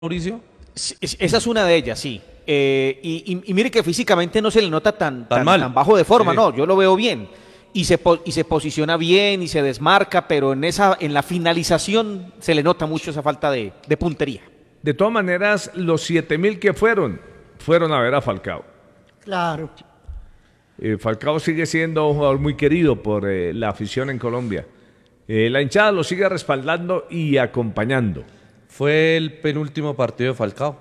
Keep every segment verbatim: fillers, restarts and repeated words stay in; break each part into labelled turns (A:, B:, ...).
A: Mauricio?
B: Sí, es- esa es una de ellas, sí. Eh, y, y- y mire que físicamente no se le nota tan,
A: Tan
B: tan,
A: mal.
B: tan bajo de forma,
A: Sí.
B: no, yo lo veo bien. Y se, po- y se posiciona bien y se desmarca, pero en, esa, en la finalización se le nota mucho esa falta de, de puntería.
C: De todas maneras, los siete mil que fueron, fueron a ver a Falcao.
D: Claro.
C: Eh, Falcao sigue siendo un jugador muy querido por eh, la afición en Colombia. Eh, la hinchada lo sigue respaldando y acompañando.
A: Fue el penúltimo partido de Falcao.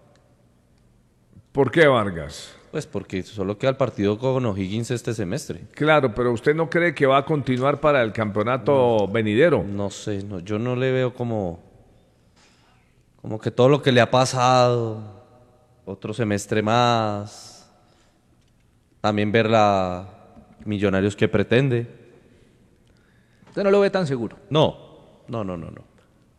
C: ¿Por qué, Vargas?
A: Pues porque solo queda el partido con O'Higgins este semestre.
C: Claro, pero ¿usted no cree que va a continuar para el campeonato venidero?
A: No sé, no, yo no le veo como, como que todo lo que le ha pasado, otro semestre más, también ver la Millonarios que pretende.
E: Usted no lo ve tan seguro.
A: No, no, no, no, no.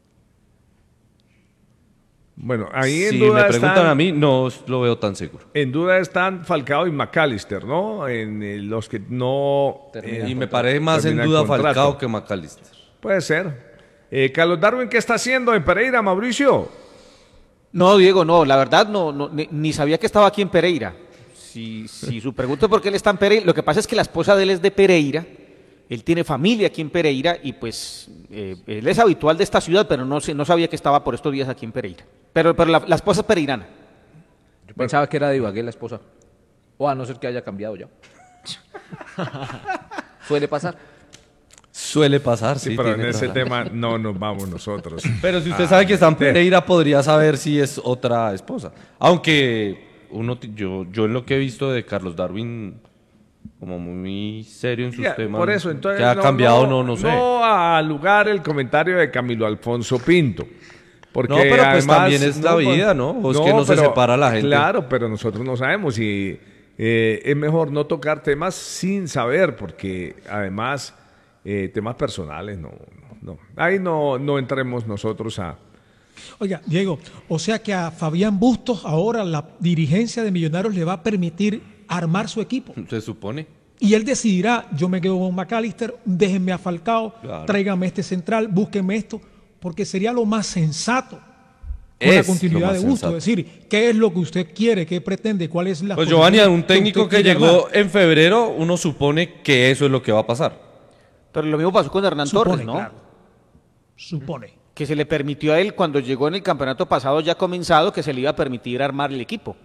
C: Bueno, ahí en
A: Si
C: duda
A: me preguntan
C: están,
A: a mí, no lo veo tan seguro.
C: en duda están Falcao y McAllister, ¿no? En eh, los que no
E: Terminan
C: eh,
A: Y me parece más en
C: termina el
A: duda
C: contrato.
A: Falcao que McAllister.
C: Puede ser. Eh, Carlos Darwin, ¿qué está haciendo en Pereira, Mauricio?
B: No, Diego, no, la verdad no, no ni, ni sabía que estaba aquí en Pereira. Si, si su pregunta es por qué él está en Pereira, lo que pasa es que la esposa de él es de Pereira, él tiene familia aquí en Pereira y pues eh, él es habitual de esta ciudad, pero no, sé- no sabía que estaba por estos días aquí en Pereira. Pero, pero la, la esposa es pereirana.
E: Yo pensaba que era de Ibagué la esposa. O a no ser que haya cambiado ya. Suele pasar.
A: Suele pasar, sí.
C: Sí, pero en
A: tiene
C: ese
A: toda la-
C: tema no nos vamos nosotros.
A: Pero si usted
C: Ah,
A: sabe que está en
C: sí.
A: Pereira, podría saber si es otra esposa. Aunque uno, ti- yo, yo en lo que he visto de Carlos Darwin, como muy serio en sus
C: Ya,
A: temas.
C: por eso, entonces.
A: que ha
C: no,
A: cambiado, no, no, sé.
C: No al lugar el comentario de Camilo Alfonso Pinto. Porque
A: No, pero pues
C: además-
A: también es la vida, ¿no? O es que no se separa la gente.
C: Claro, pero nosotros no sabemos y eh, es mejor no tocar temas sin saber, porque además eh, temas personales, no, no, no. Ahí no, no entremos nosotros a.
D: Oiga, Diego, o sea que a Fabián Bustos ahora la dirigencia de Millonarios le va a permitir armar su equipo.
A: Se supone.
D: Y él decidirá, yo me quedo con McAllister, déjenme a Falcao,
A: Claro.
D: tráigame este central, búsquenme esto, porque sería lo más sensato con
A: Es
D: la continuidad
A: lo
D: de
A: más
D: Bustos.
A: sensato.
D: Es decir, ¿qué es lo que usted quiere? ¿Qué pretende? ¿Cuál es la
A: Pues Giovanni, a
D: posición
A: un técnico
D: usted
A: que
D: quiere
A: llegó
D: armar?
A: en febrero, uno supone que eso es lo que va a pasar.
B: Pero lo mismo pasó con Hernán
D: Supone,
B: Torres, ¿no?
D: claro. Supone.
B: Que se le permitió a él cuando llegó en el campeonato pasado ya comenzado que se le iba a permitir armar el equipo.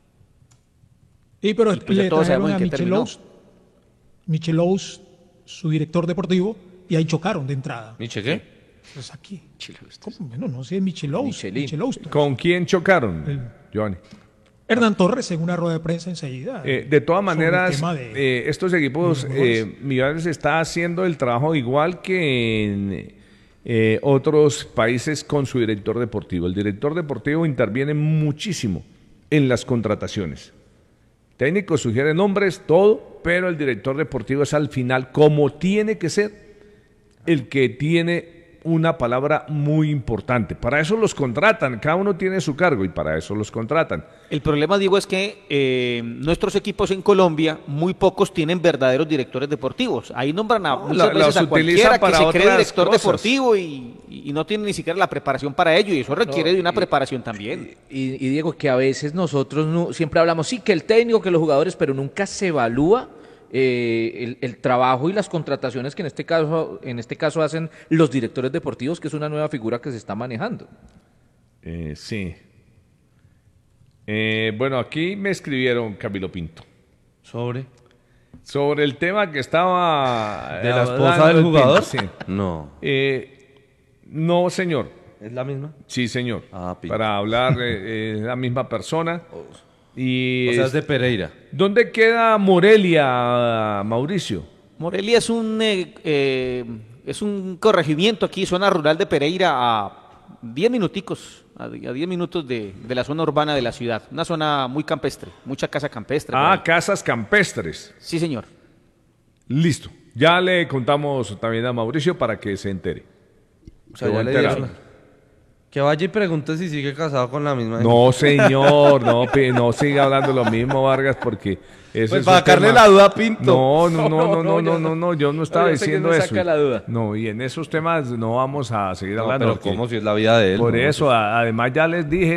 D: Y pero
B: Y pues ya
D: le
B: todos
D: trajeron
B: sabemos
D: a
B: en qué terminó.
D: Michelos, Michelos, su director deportivo, y ahí chocaron de entrada.
A: ¿Nietzsche qué?
D: Pues aquí. ¿Cómo? Bueno, no sé, Michelos.
E: Michelin.
D: Michelos.
C: ¿Con quién chocaron,
D: El-
C: Giovanni?
D: Hernán Torres en una rueda de prensa enseguida.
C: Eh, de todas
D: sobre el
C: maneras,
D: tema de-
C: eh, estos equipos,
D: de los jugadores.
C: eh, Millonarios está haciendo el trabajo igual que en eh, otros países con su director deportivo. El director deportivo interviene muchísimo en las contrataciones. Técnico sugiere nombres, todo, pero el director deportivo es al final, como tiene que ser, el que tiene una palabra muy importante. Para eso los contratan, cada uno tiene su cargo y para eso los contratan.
B: El problema, digo, es que eh, nuestros equipos en Colombia, muy pocos tienen verdaderos directores deportivos. Ahí nombran a, muchas
C: la-
B: veces
C: las
B: a cualquiera
C: utilizan
B: que
C: para
B: se cree
C: otras
B: director
C: cosas.
B: deportivo y, y no tiene ni siquiera la preparación para ello, y eso requiere de una preparación también.
E: Y, y Diego, que a veces nosotros no- siempre hablamos, sí, que el técnico, que los jugadores, pero nunca se evalúa eh, el, el trabajo y las contrataciones que en este caso, en este caso hacen los directores deportivos, que es una nueva figura que se está manejando.
C: Eh, sí. Eh, bueno, aquí me escribieron Camilo Pinto
A: ¿Sobre?
C: sobre el tema que estaba
A: ¿De la
C: hablando
A: esposa del
C: el
A: jugador?
C: Pinto, sí.
A: No.
C: Eh, no, señor.
A: ¿Es la misma?
C: Sí, señor.
A: Ah, Pinto.
C: Para hablar eh, eh, la misma persona. Y
A: O sea, es de Pereira.
C: ¿dónde queda Morelia, Mauricio?
B: Morelia es un, eh, eh, es un corregimiento aquí, zona rural de Pereira, a diez minuticos, a diez minutos de, de la zona urbana de la ciudad. Una zona muy campestre, mucha casa campestre. por
C: Ah,
B: ahí.
C: casas campestres.
B: Sí, señor.
C: Listo. Ya le contamos también a Mauricio para que se entere.
A: O sea,
C: Quedó
A: ya le
C: enterado.
A: dieron. Que vaya y pregunte si sigue casado con la misma.
C: No, señor, no, pe- no siga hablando lo mismo, Vargas, porque eso
A: Pues
C: es
A: para
C: un
A: sacarle
C: tema-
A: la duda a Pinto.
C: No, no, no, no, no,
E: No,
C: no,
E: yo
C: no,
E: no.
C: no, yo no estaba
E: No, yo sé que
C: diciendo
E: no
C: eso.
E: saca la duda.
C: No, y en esos temas no vamos a seguir
A: No,
C: hablando.
A: pero
C: porque
A: ¿cómo si es la vida de él?
C: Por
A: no?
C: eso, a- además ya les dije